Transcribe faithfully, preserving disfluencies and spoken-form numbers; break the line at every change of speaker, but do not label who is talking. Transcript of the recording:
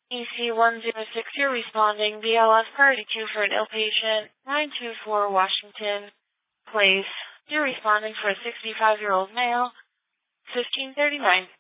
E C one zero six, you're responding. B L S priority two for an ill patient, nine two four Washington Place. You're responding for a sixty-five-year-old male, fifteen thirty-nine.